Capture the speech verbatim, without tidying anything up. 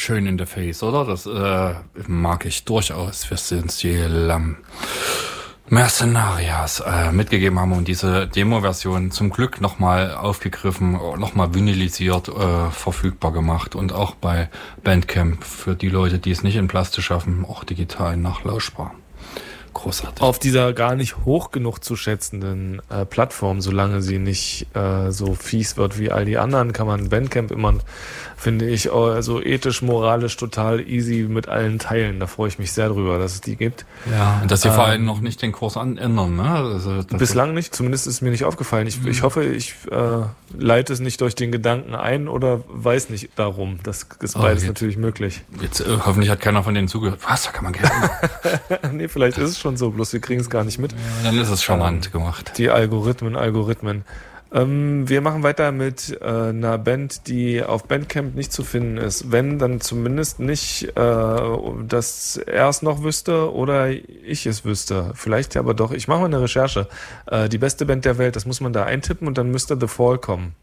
schön in the face, oder? Das äh, mag ich durchaus. Wir sind die ähm, Mercenarias äh, mitgegeben haben und diese Demo-Version zum Glück nochmal aufgegriffen, nochmal vinylisiert, äh, verfügbar gemacht und auch bei Bandcamp für die Leute, die es nicht in Plastisch schaffen, auch digital nachlauschbar. Großartig. Auf dieser gar nicht hoch genug zu schätzenden äh, Plattform, solange sie nicht äh, so fies wird wie all die anderen, kann man Bandcamp immer, finde ich, also ethisch, moralisch total easy mit allen teilen. Da freue ich mich sehr drüber, dass es die gibt. Ja, und dass sie ähm, vor allem noch nicht den Kurs an ändern. Ne? Also, bislang nicht, zumindest ist mir nicht aufgefallen. Ich, mhm. ich hoffe, ich äh, leite es nicht durch den Gedanken ein oder weiß nicht darum. Das ist beides oh, jetzt, natürlich möglich. Jetzt äh, hoffentlich hat keiner von denen zugehört. Was, da kann man gerne. Nee, vielleicht ist es schon so, bloß wir kriegen es gar nicht mit. Ja, dann ist es charmant ähm, gemacht. Die Algorithmen, Algorithmen. Ähm, wir machen weiter mit äh, einer Band, die auf Bandcamp nicht zu finden ist. Wenn, dann zumindest nicht, äh, dass er es noch wüsste oder ich es wüsste. Vielleicht aber doch. Ich mache mal eine Recherche. Äh, die beste Band der Welt, das muss man da eintippen und dann müsste The Fall kommen.